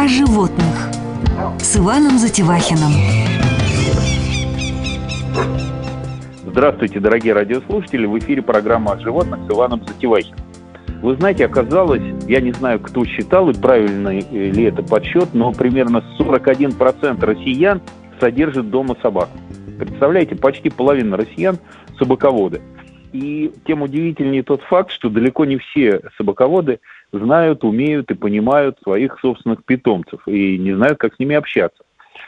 О животных с Иваном Затевахиным. Здравствуйте, дорогие радиослушатели! В эфире программа «О животных» с Иваном Затевахиным. Вы знаете, оказалось, я не знаю, кто считал и правильный ли это подсчет, но примерно 41% россиян содержит дома собак. Представляете, почти половина россиян – собаководы. И тем удивительнее тот факт, что далеко не все собаководы знают, умеют и понимают своих собственных питомцев и не знают, как с ними общаться.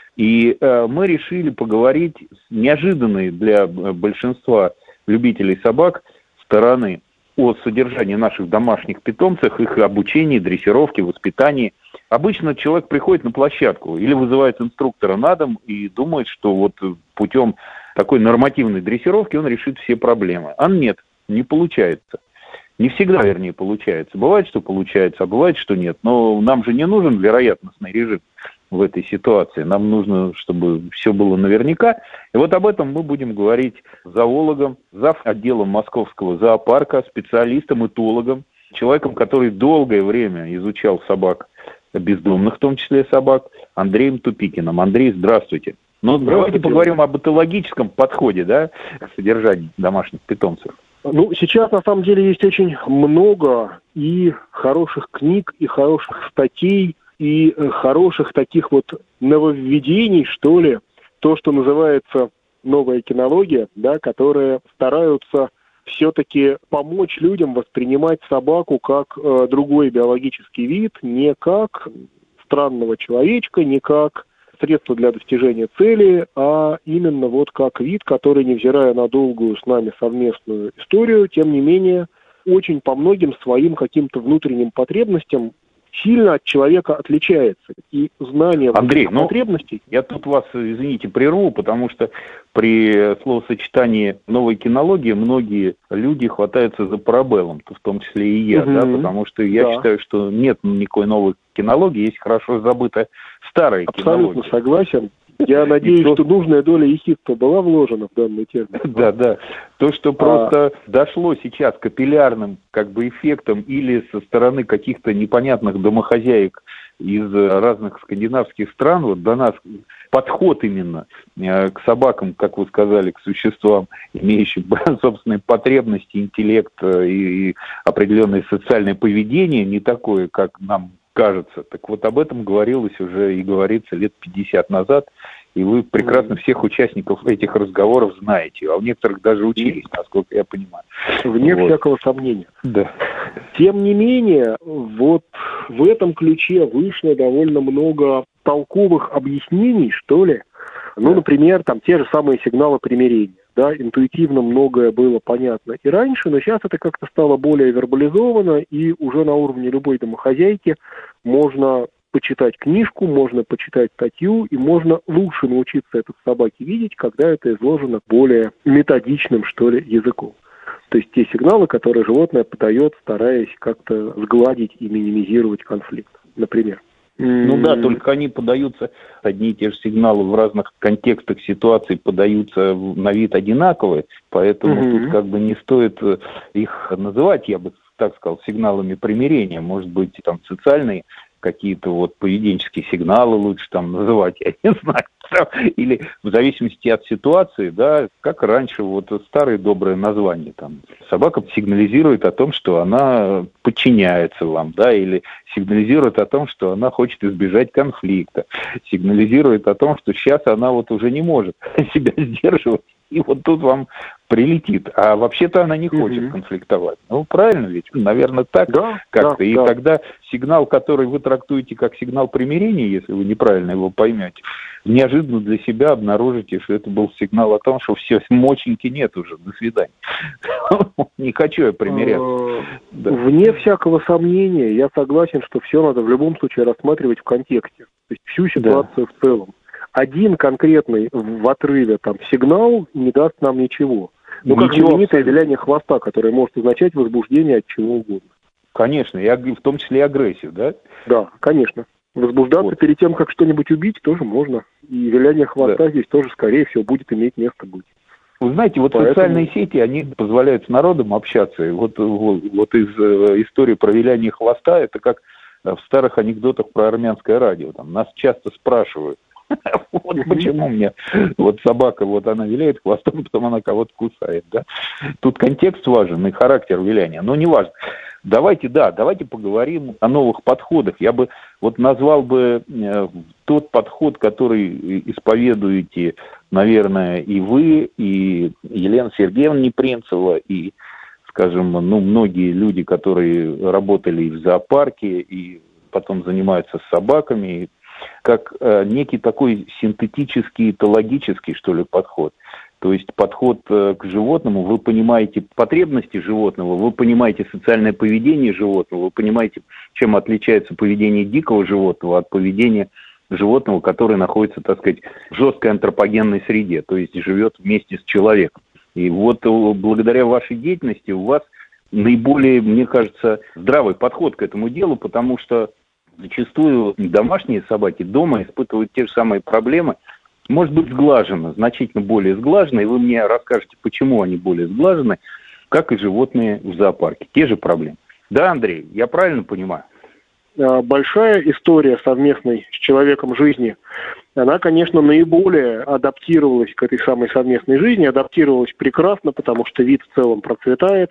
И мы решили поговорить с неожиданной для большинства любителей собак стороны о содержании наших домашних питомцев, их обучении, дрессировке, воспитании. Обычно человек приходит на площадку или вызывает инструктора на дом и думает, что вот путем такой нормативной дрессировки он решит все проблемы. А нет, не получается. Не всегда, вернее, получается. Бывает, что получается, а бывает, что нет. Но нам же не нужен вероятностный режим в этой ситуации. Нам нужно, чтобы все было наверняка. И вот об этом мы будем говорить с зоологом, зав. Отделом Московского зоопарка, специалистом, этологом, человеком, который долгое время изучал собак, бездомных в том числе собак, Андреем Тупикиным. Андрей, здравствуйте. Ну, давайте поговорим об этологическом подходе, да, к содержанию домашних питомцев. Ну, сейчас, на самом деле, есть очень много и хороших книг, и хороших статей, и хороших таких вот нововведений, что ли, то, что называется новая кинология, да, которые стараются все-таки помочь людям воспринимать собаку как другой биологический вид, не как странного человечка, не как средство для достижения цели, а именно вот как вид, который, невзирая на долгую с нами совместную историю, тем не менее, очень по многим своим каким-то внутренним потребностям сильно от человека отличается. И знание Андрей, потребностей... я тут вас, извините, прерву, потому что при словосочетании «новой кинологии» многие люди хватаются за парабеллум, в том числе и я, да, потому что я считаю, что нет никакой новой кинологии, есть хорошо забытая старая кинология. Абсолютно согласен. Я надеюсь, что нужная доля ехидства была вложена в данный термин. Да. То, что просто дошло сейчас к капиллярным эффектам или со стороны каких-то непонятных домохозяек из разных скандинавских стран, вот до нас подход именно к собакам, как вы сказали, к существам, имеющим собственные потребности, интеллект и определенное социальное поведение, не такое, как нам кажется. Так вот, об этом говорилось уже и говорится лет 50 назад, и вы прекрасно всех участников этих разговоров знаете, а у некоторых даже учились, насколько я понимаю. Вне всякого сомнения. Да. Тем не менее, вот в этом ключе вышло довольно много толковых объяснений, что ли. Ну, например, там те же самые сигналы примирения. Да, интуитивно многое было понятно и раньше, но сейчас это как-то стало более вербализовано, и уже на уровне любой домохозяйки можно почитать книжку, можно почитать статью, и можно лучше научиться это в собаке видеть, когда это изложено более методичным, что ли, языком. То есть те сигналы, которые животное подает, стараясь как-то сгладить и минимизировать конфликт, например. Ну да, только они подаются, одни и те же сигналы в разных контекстах ситуаций подаются на вид одинаковые, поэтому тут не стоит их называть, я бы так сказал, сигналами примирения. Может быть, там социальные какие-то поведенческие сигналы лучше там называть, я не знаю. Или в зависимости от ситуации, да, как раньше, старое доброе название, там, собака сигнализирует о том, что она подчиняется вам, да, или сигнализирует о том, что она хочет избежать конфликта, сигнализирует о том, что сейчас она уже не может себя сдерживать, и тут вам прилетит. А вообще-то она не хочет конфликтовать. Ну, правильно ведь? Наверное, так как-то. И тогда сигнал, который вы трактуете как сигнал примирения, если вы неправильно его поймете, неожиданно для себя обнаружите, что это был сигнал о том, что все, моченьки нет уже, до свидания. Не хочу я примиряться. Вне всякого сомнения, я согласен, что все надо в любом случае рассматривать в контексте. То есть всю ситуацию в целом. Один конкретный в отрыве сигнал не даст нам ничего. Ну, как знаменитое виляние хвоста, которое может означать возбуждение от чего угодно. Конечно, в том числе и агрессию, да? Да, конечно. Возбуждаться перед тем, как что-нибудь убить, тоже можно. И виляние хвоста здесь тоже, скорее всего, будет иметь место быть. Вы знаете, социальные сети, они позволяют с народом общаться. И из истории про виляние хвоста, это как в старых анекдотах про армянское радио. Там нас часто спрашивают, вот почему мне вот собака, вот она виляет хвостом, потом она кого-то кусает, да? Тут контекст важен и характер виляния, но не важно. Давайте поговорим о новых подходах. Я бы вот назвал бы тот подход, который исповедуете, наверное, и вы, и Елена Сергеевна Непринцева, и, скажем, многие люди, которые работали в зоопарке и потом занимаются с собаками, как некий такой синтетический, этологический, что ли, подход. То есть подход к животному, вы понимаете потребности животного, вы понимаете социальное поведение животного, вы понимаете, чем отличается поведение дикого животного от поведения животного, которое находится, так сказать, в жесткой антропогенной среде, то есть живет вместе с человеком. И вот благодаря вашей деятельности у вас наиболее, мне кажется, здравый подход к этому делу, потому что зачастую домашние собаки дома испытывают те же самые проблемы, может быть, сглажено, значительно более сглажено, и вы мне расскажете, почему они более сглажены, как и животные в зоопарке. Те же проблемы. Да, Андрей, я правильно понимаю? Большая история совместной с человеком жизни, она, конечно, наиболее адаптировалась к этой самой совместной жизни, адаптировалась прекрасно, потому что вид в целом процветает,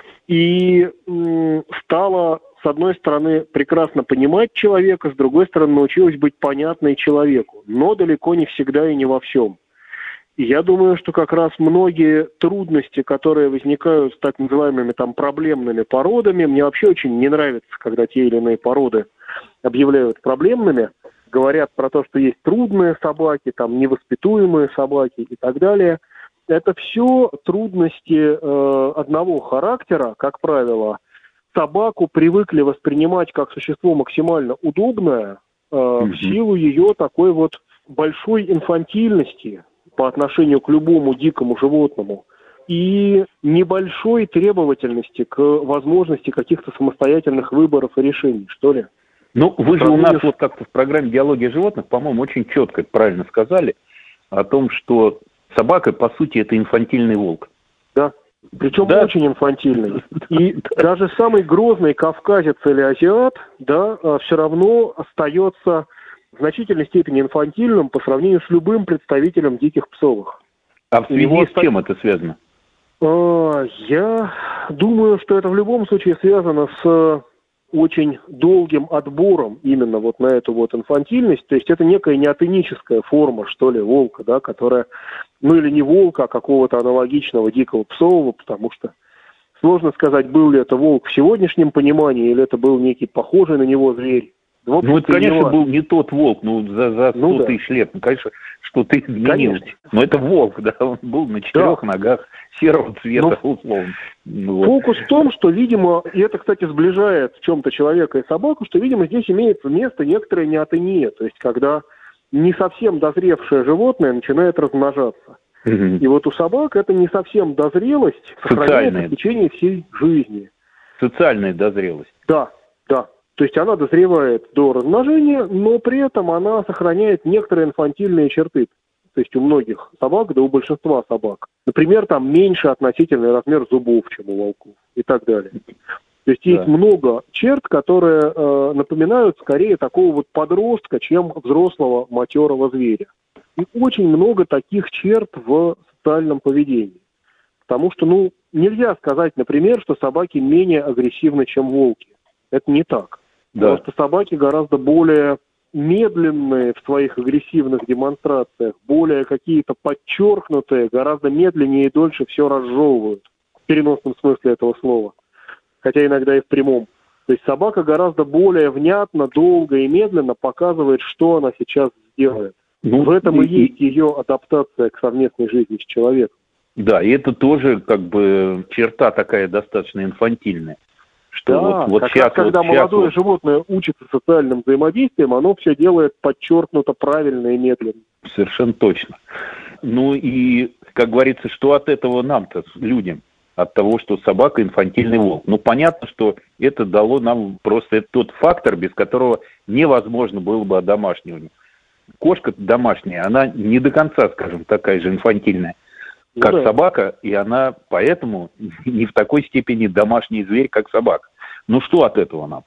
и стала, с одной стороны, прекрасно понимать человека, с другой стороны, научилась быть понятной человеку, но далеко не всегда и не во всем. И я думаю, что как раз многие трудности, которые возникают с так называемыми там проблемными породами, мне вообще очень не нравится, когда те или иные породы объявляют проблемными, говорят про то, что есть трудные собаки, там невоспитуемые собаки и так далее. Это все трудности одного характера, как правило. Собаку привыкли воспринимать как существо максимально удобное в силу ее такой вот большой инфантильности по отношению к любому дикому животному и небольшой требовательности к возможности каких-то самостоятельных выборов и решений, что ли. Ну, вы же у нас вот как-то в программе «Диалоги животных», по-моему, очень четко, правильно сказали, о том, что собака, по сути, это инфантильный волк. Да, причем очень инфантильный. И даже самый грозный кавказец или азиат, да, все равно остается в значительной степени инфантильным по сравнению с любым представителем диких псовых. А в связи с чем это связано? Я думаю, что это в любом случае связано с очень долгим отбором именно вот на эту вот инфантильность. То есть это некая неотеническая форма, что ли, волка, да, которая, ну или не волка, а какого-то аналогичного дикого псового, потому что сложно сказать, был ли это волк в сегодняшнем понимании, или это был некий похожий на него зверь. Ну, это, конечно, был не тот волк, за 100 тысяч лет. Ну, конечно, что-то изменилось. Но это волк, да, он был на 4 ногах, серого цвета, условно. Фокус в том, что, видимо, и это, кстати, сближает в чем-то человека и собаку, что, видимо, здесь имеется место некоторая неотения, то есть когда не совсем дозревшее животное начинает размножаться. И вот у собак это не совсем дозрелость сохраняется в течение всей жизни. Социальная дозрелость. Да. То есть она дозревает до размножения, но при этом она сохраняет некоторые инфантильные черты. То есть у многих собак, да у большинства собак. Например, там меньше относительный размер зубов, чем у волков и так далее. То есть есть много черт, которые напоминают скорее такого вот подростка, чем взрослого матерого зверя. И очень много таких черт в социальном поведении. Потому что, нельзя сказать, например, что собаки менее агрессивны, чем волки. Это не так. Просто собаки гораздо более медленные в своих агрессивных демонстрациях, более какие-то подчеркнутые, гораздо медленнее и дольше все разжевывают. В переносном смысле этого слова. Хотя иногда и в прямом. То есть собака гораздо более внятно, долго и медленно показывает, что она сейчас сделает. В этом и есть ее адаптация к совместной жизни с человеком. Да, и это тоже как бы черта такая достаточно инфантильная. Что когда молодое животное учится социальным взаимодействием, оно все делает подчеркнуто правильно и медленно. Совершенно точно. Ну и, как говорится, что от этого нам-то, людям? От того, что собака инфантильный волк. Ну, понятно, что это дало нам просто тот фактор, без которого невозможно было бы одомашнивание. Кошка домашняя, она не до конца, скажем, такая же инфантильная, как собака, и она поэтому не в такой степени домашний зверь, как собака. Ну, что от этого нам?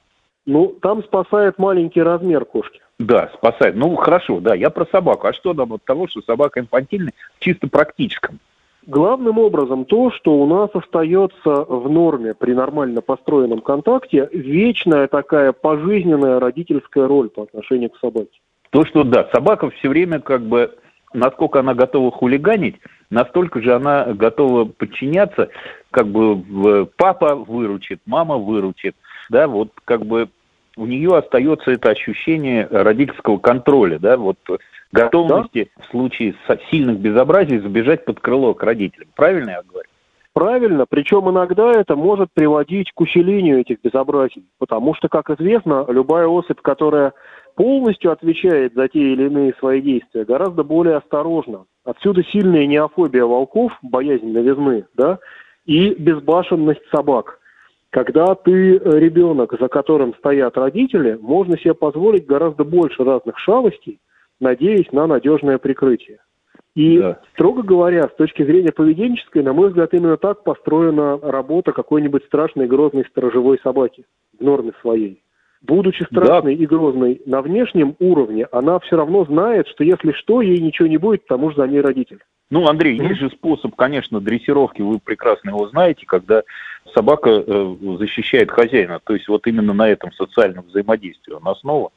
Ну, там спасает маленький размер кошки. Да, спасает. Ну, хорошо, да, я про собаку. А что нам от того, что собака инфантильная в чисто практическом? Главным образом то, что у нас остается в норме при нормально построенном контакте вечная такая пожизненная родительская роль по отношению к собаке. То, что, да, собака все время как бы, насколько она готова хулиганить, настолько же она готова подчиняться, как бы папа выручит, мама выручит, да, вот как бы у нее остается это ощущение родительского контроля, да, вот готовности в случае сильных безобразий забежать под крыло к родителям. Правильно я говорю? Правильно, причем иногда это может приводить к усилению этих безобразий, потому что, как известно, любая особь, которая полностью отвечает за те или иные свои действия, гораздо более осторожна. Отсюда сильная неофобия волков, боязнь новизны, да, и безбашенность собак. Когда ты ребенок, за которым стоят родители, можно себе позволить гораздо больше разных шалостей, надеясь на надежное прикрытие. И, строго говоря, с точки зрения поведенческой, на мой взгляд, именно так построена работа какой-нибудь страшной грозной сторожевой собаки в норме своей. Будучи страшной и грозной на внешнем уровне, она все равно знает, что если что, ей ничего не будет, потому что за ней родитель. Ну, Андрей, есть же способ, конечно, дрессировки, вы прекрасно его знаете, когда собака защищает хозяина. То есть вот именно на этом социальном взаимодействии он основа.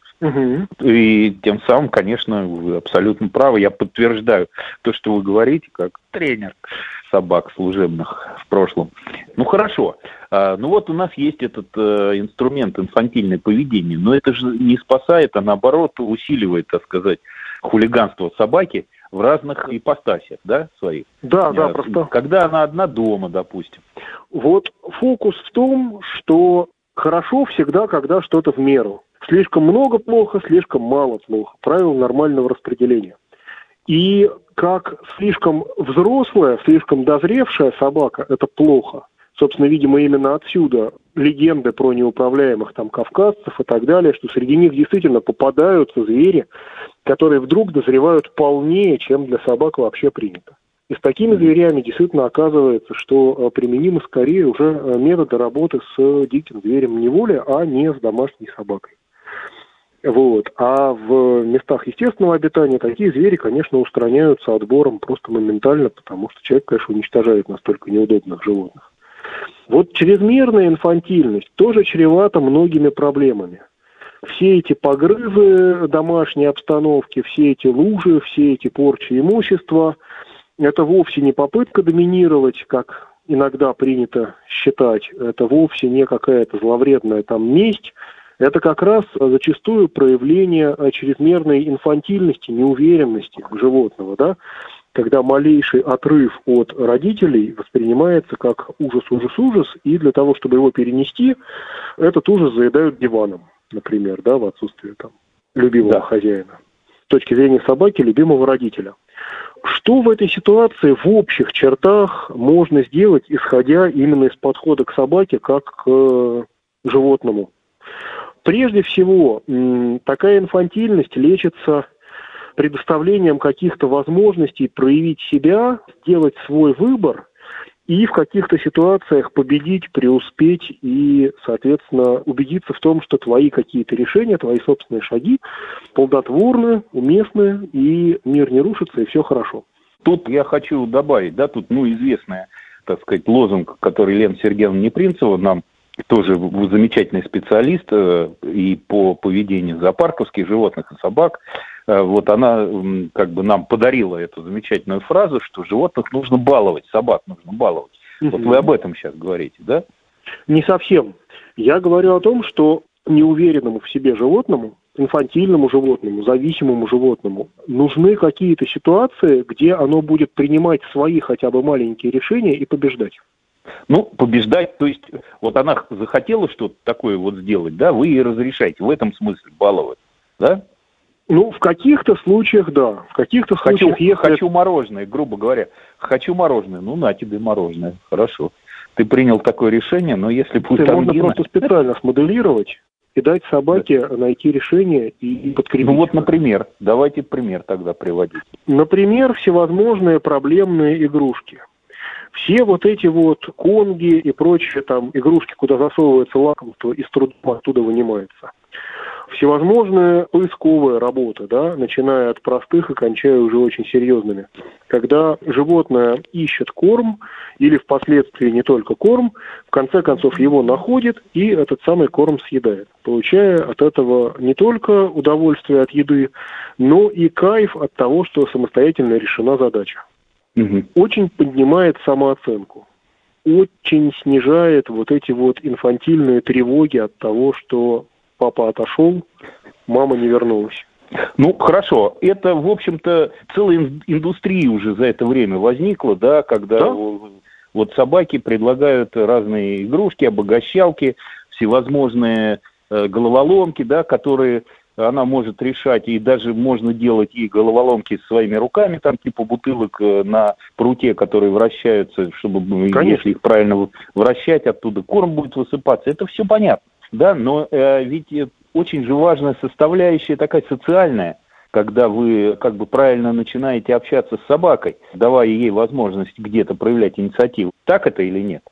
И тем самым, конечно, вы абсолютно правы. Я подтверждаю то, что вы говорите, как тренер собак служебных в прошлом. Ну, хорошо. Ну, вот у нас есть этот инструмент инфантильное поведение, но это же не спасает, а наоборот усиливает, так сказать, хулиганство собаки в разных ипостасях, да, своих? Да, просто. Когда она одна дома, допустим. Вот фокус в том, что хорошо всегда, когда что-то в меру. Слишком много плохо, слишком мало плохо. Правило нормального распределения. И как слишком взрослая, слишком дозревшая собака – это плохо. Собственно, видимо, именно отсюда легенды про неуправляемых там кавказцев и так далее, что среди них действительно попадаются звери, которые вдруг дозревают полнее, чем для собак вообще принято. И с такими зверями действительно оказывается, что применимы скорее уже методы работы с диким зверем в неволе, а не с домашней собакой. Вот. А в местах естественного обитания такие звери, конечно, устраняются отбором просто моментально, потому что человек, конечно, уничтожает настолько неудобных животных. Вот чрезмерная инфантильность тоже чревата многими проблемами. Все эти погрызы домашней обстановки, все эти лужи, все эти порчи имущества, это вовсе не попытка доминировать, как иногда принято считать, это вовсе не какая-то зловредная там месть, это как раз зачастую проявление чрезмерной инфантильности, неуверенности животного, да, когда малейший отрыв от родителей воспринимается как ужас, и для того, чтобы его перенести, этот ужас заедают диваном, например, да, в отсутствие там любимого хозяина. С точки зрения собаки, любимого родителя. Что в этой ситуации в общих чертах можно сделать, исходя именно из подхода к собаке как к животному? Прежде всего, такая инфантильность лечится предоставлением каких-то возможностей проявить себя, сделать свой выбор и в каких-то ситуациях победить, преуспеть и, соответственно, убедиться в том, что твои какие-то решения, твои собственные шаги плодотворны, уместны, и мир не рушится, и все хорошо. Тут я хочу добавить, да, тут, известная, так сказать, лозунг, который Лена Сергеевна Непринцева нам тоже замечательный специалист и по поведению зоопарковских животных и собак. Вот она как бы нам подарила эту замечательную фразу, что животных нужно баловать, собак нужно баловать. Вот вы об этом сейчас говорите, да? Не совсем. Я говорю о том, что неуверенному в себе животному, инфантильному животному, зависимому животному нужны какие-то ситуации, где оно будет принимать свои хотя бы маленькие решения и побеждать. Побеждать, то есть, вот она захотела что-то такое вот сделать, да, вы ей разрешаете в этом смысле баловать, да? В каких-то случаях, да. В каких-то случаях Хочу мороженое, грубо говоря. Хочу мороженое. На тебе мороженое. Хорошо. Ты принял такое решение, но если будет можно просто специально смоделировать и дать собаке найти решение и подкрепить. Например. Давайте пример тогда приводить. Например, всевозможные проблемные игрушки. Все вот эти вот конги и прочие там игрушки, куда засовывается лакомство и с трудом оттуда вынимается. Всевозможная поисковая работа, да, начиная от простых и кончая уже очень серьезными. Когда животное ищет корм или впоследствии не только корм, в конце концов его находит и этот самый корм съедает, получая от этого не только удовольствие от еды, но и кайф от того, что самостоятельно решена задача. Очень поднимает самооценку, очень снижает вот эти вот инфантильные тревоги от того, что папа отошел, мама не вернулась. Ну, хорошо. Это, в общем-то, целая индустрия уже за это время возникла, да, когда вот собаки предлагают разные игрушки, обогащалки, всевозможные головоломки, да, которые она может решать, и даже можно делать и головоломки своими руками, там типа бутылок на пруте, которые вращаются, чтобы, если их правильно вращать, оттуда корм будет высыпаться. Это все понятно, да, но ведь очень же важная составляющая такая социальная, когда вы как бы правильно начинаете общаться с собакой, давая ей возможность где-то проявлять инициативу. Так это или нет?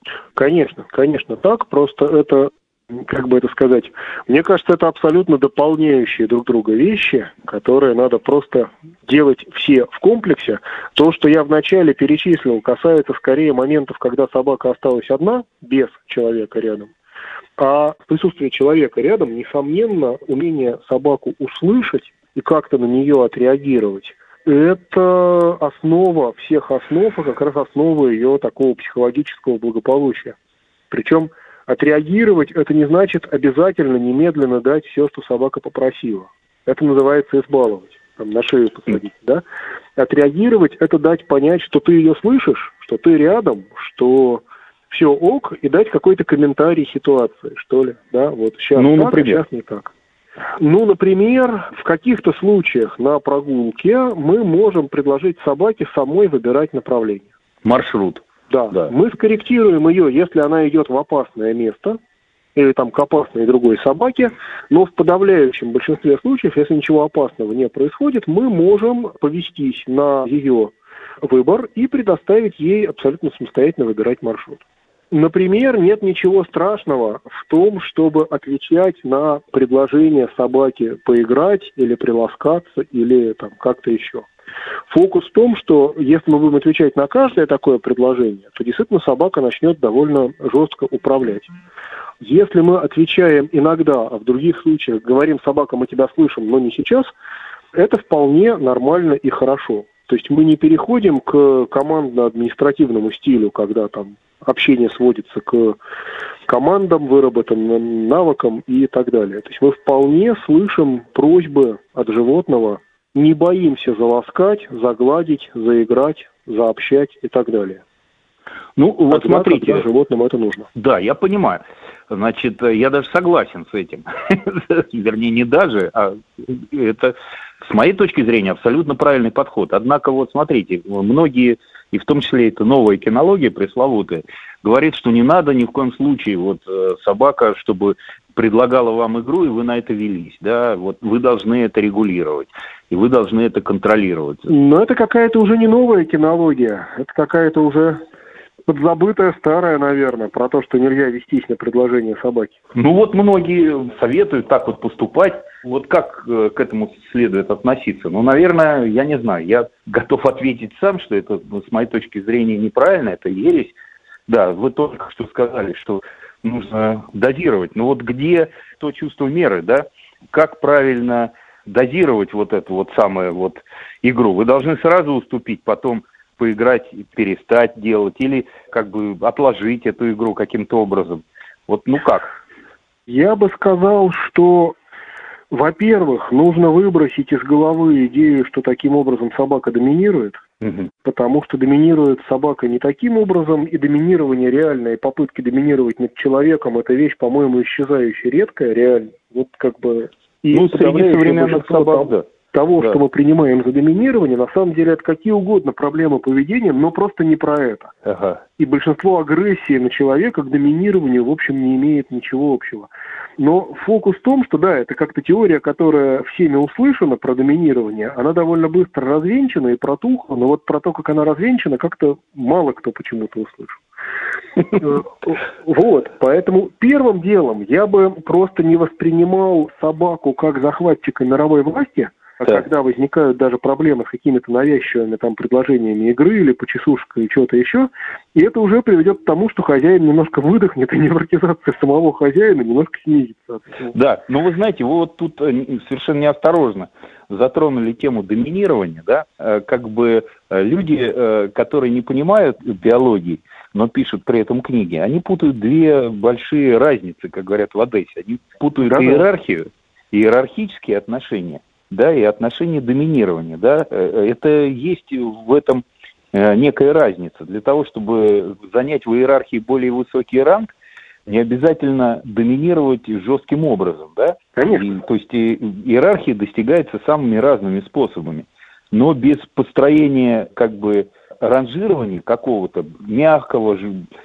Конечно так, просто это, как бы это сказать, мне кажется, это абсолютно дополняющие друг друга вещи, которые надо просто делать все в комплексе. То, что я вначале перечислил, касается скорее моментов, когда собака осталась одна, без человека рядом. А в присутствии человека рядом, несомненно, умение собаку услышать и как-то на нее отреагировать, это основа всех основ, а как раз основа ее такого психологического благополучия. Причем отреагировать это не значит обязательно немедленно дать все, что собака попросила. Это называется избаловать, там, на шею посадить, да? Отреагировать это дать понять, что ты ее слышишь, что ты рядом, что все ок, и дать какой-то комментарий ситуации, что ли, да? Вот сейчас так, например. Сейчас не так. Ну, например, в каких-то случаях на прогулке мы можем предложить собаке самой выбирать направление. Маршрут. Да. Мы скорректируем ее, если она идет в опасное место, или там к опасной другой собаке, но в подавляющем большинстве случаев, если ничего опасного не происходит, мы можем повестись на ее выбор и предоставить ей абсолютно самостоятельно выбирать маршрут. Например, нет ничего страшного в том, чтобы отвечать на предложение собаки поиграть или приласкаться, или там как-то еще. Фокус в том, что если мы будем отвечать на каждое такое предложение, то действительно собака начнет довольно жестко управлять. Если мы отвечаем иногда, а в других случаях говорим: собака, мы тебя слышим, но не сейчас, это вполне нормально и хорошо. То есть мы не переходим к командно-административному стилю, когда там общение сводится к командам, выработанным навыкам и так далее. То есть мы вполне слышим просьбы от животного, не боимся заласкать, загладить, заиграть, заобщать и так далее. Ну, вот тогда, смотрите. Когда животным это нужно. Да, я понимаю. Значит, я даже согласен с этим. Вернее, не даже, а это, с моей точки зрения, абсолютно правильный подход. Однако, вот смотрите, многие, и в том числе это новая кинология пресловутая, говорит, что не надо ни в коем случае вот собака, чтобы предлагала вам игру, и вы на это велись, да, вот вы должны это регулировать, и вы должны это контролировать. Но это какая-то уже не новая кинология, это какая-то уже подзабытая старая, наверное, про то, что нельзя вестись на предложение собаки. Ну вот многие советуют так вот поступать. Вот как к этому следует относиться? Ну, наверное, я не знаю. Я готов ответить сам, что это, с моей точки зрения, неправильно, это ересь. Да, вы только что сказали, что нужно дозировать. Но вот где то чувство меры, да? Как правильно дозировать вот эту вот самую вот игру? Вы должны сразу уступить, потом поиграть, перестать делать, или как бы отложить эту игру каким-то образом. Вот, ну как? Я бы сказал, что, во-первых, нужно выбросить из головы идею, что таким образом собака доминирует, потому что доминирует собака не таким образом, и доминирование реальное, и попытки доминировать над человеком, это вещь, по-моему, исчезающая, редкая, реально. Вот как бы... И ну, среди современных собак, да. того, Да. что мы принимаем за доминирование, на самом деле это какие угодно проблемы поведения, но просто не про это. Ага. И большинство агрессии на человека к доминированию, в общем, не имеет ничего общего. Но фокус в том, что да, это как-то теория, которая всеми услышана про доминирование, она довольно быстро развенчана и протухла, но вот про то, как она развенчана, как-то мало кто почему-то услышал. Вот, поэтому первым делом я бы просто не воспринимал собаку как захватчика мировой власти, а Да. когда возникают даже проблемы с какими-то навязчивыми там предложениями игры или почесушкой и что-то еще, и это уже приведет к тому, что хозяин немножко выдохнет, и невротизация самого хозяина немножко снизится. Да, но вы знаете, вы вот тут совершенно неосторожно затронули тему доминирования, да, как бы люди, которые не понимают биологии, но пишут при этом книги, они путают две большие разницы, как говорят в Одессе. Они путают иерархию, иерархические отношения, да, и отношения доминирования, да. Это есть в этом некая разница. Для того, чтобы занять в иерархии более высокий ранг, не обязательно доминировать жестким образом, да? Конечно. То есть иерархия достигается самыми разными способами. Но без построения как бы ранжирования какого-то мягкого,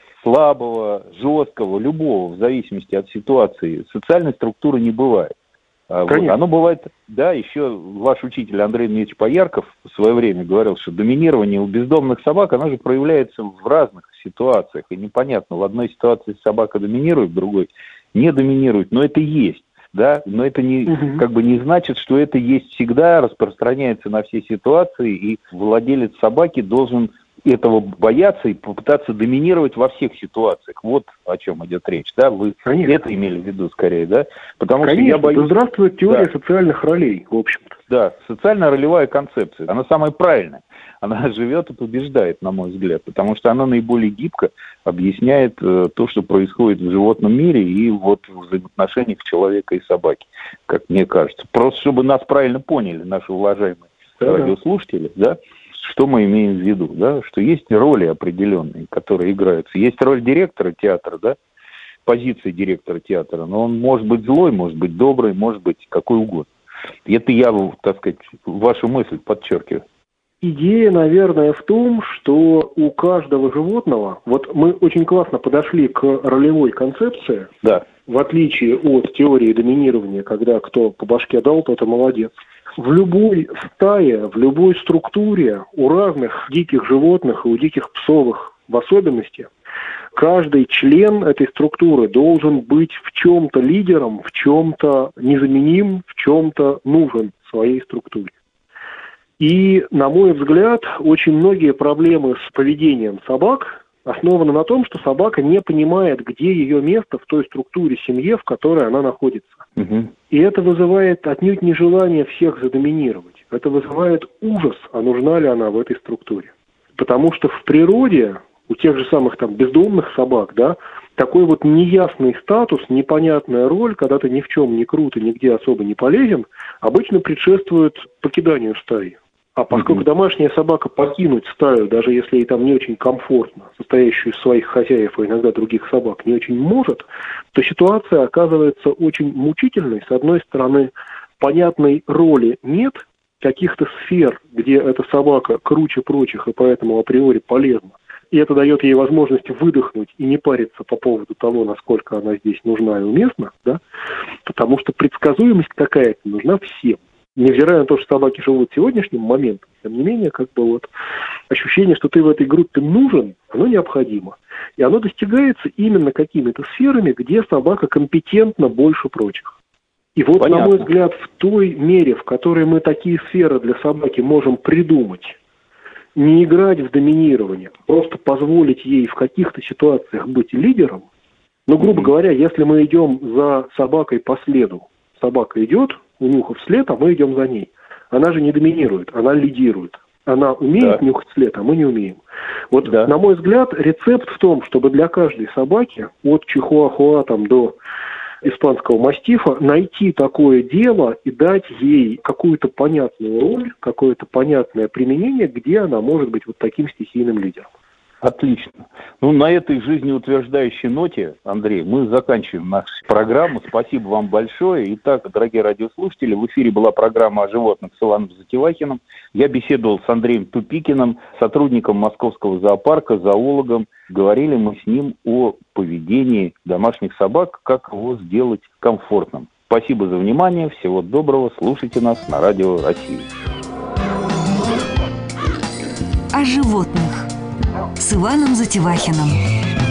слабого, жесткого, любого, в зависимости от ситуации, социальной структуры не бывает. Вот. Оно бывает, да, еще ваш учитель Андрей Дмитриевич Поярков в свое время говорил, что доминирование у бездомных собак, оно же проявляется в разных ситуациях. И непонятно, в одной ситуации собака доминирует, в другой не доминирует, но это есть. Да, но это не, как бы не значит, что это есть всегда, распространяется на все ситуации, и владелец собаки должен этого бояться и попытаться доминировать во всех ситуациях. Вот о чем идет речь, да? Вы это имели в виду скорее, да? Потому что я боюсь... здравствует теория социальных ролей, в общем-то. Да, социально-ролевая концепция, она самая правильная. Она живет и побеждает, на мой взгляд, потому что она наиболее гибко объясняет то, что происходит в животном мире и вот в взаимоотношениях человека и собаки, как мне кажется. Просто чтобы нас правильно поняли, наши уважаемые радиослушатели, да, что мы имеем в виду, да, что есть роли определенные, которые играются. Есть роль директора театра, да, позиция директора театра, но он может быть злой, может быть добрый, может быть какой угодно. Это я, так сказать, вашу мысль подчеркиваю. Идея, наверное, в том, что у каждого животного, вот мы очень классно подошли к ролевой концепции, да. В отличие от теории доминирования, когда кто по башке дал, тот и молодец. В любой стае, в любой структуре у разных диких животных и у диких псовых в особенности, каждый член этой структуры должен быть в чем-то лидером, в чем-то незаменим, в чем-то нужен своей структуре. И, на мой взгляд, очень многие проблемы с поведением собак основаны на том, что собака не понимает, где ее место в той структуре семьи, в которой она находится. И это вызывает отнюдь не желание всех задоминировать. Это вызывает ужас, а нужна ли она в этой структуре. Потому что в природе у тех же самых там бездомных собак, да, такой вот неясный статус, непонятная роль, когда ты ни в чем не крут и нигде особо не полезен, обычно предшествует покиданию стаи. А поскольку домашняя собака покинуть стаю, даже если ей там не очень комфортно, состоящую из своих хозяев и иногда других собак, не очень может, то ситуация оказывается очень мучительной. С одной стороны, понятной роли нет, каких-то сфер, где эта собака круче прочих и поэтому априори полезна. И это дает ей возможность выдохнуть и не париться по поводу того, насколько она здесь нужна и уместна, да? Потому что предсказуемость какая-то нужна всем. Невзирая на то, что собаки живут сегодняшним моментом, тем не менее, как бы вот ощущение, что ты в этой группе нужен, оно необходимо. И оно достигается именно какими-то сферами, где собака компетентна больше прочих. И вот, на мой взгляд, в той мере, в которой мы такие сферы для собаки можем придумать, не играть в доминирование, просто позволить ей в каких-то ситуациях быть лидером, но, грубо говоря, если мы идем за собакой по следу, собака идет, унюхав след, а мы идем за ней. Она же не доминирует, она лидирует. Она умеет нюхать след, а мы не умеем. Вот, на мой взгляд, рецепт в том, чтобы для каждой собаки, от чихуахуа там, до испанского мастифа, найти такое дело и дать ей какую-то понятную роль, какое-то понятное применение, где она может быть вот таким стихийным лидером. Отлично. Ну, на этой жизнеутверждающей ноте, Андрей, мы заканчиваем нашу программу. Спасибо вам большое. Итак, дорогие радиослушатели, в эфире была программа о животных с Иваном Затевахиным. Я беседовал с Андреем Тупикиным, сотрудником Московского зоопарка, зоологом. Говорили мы с ним о поведении домашних собак, как его сделать комфортным. Спасибо за внимание. Всего доброго. Слушайте нас на Радио России. О животных с Иваном Затевахиным.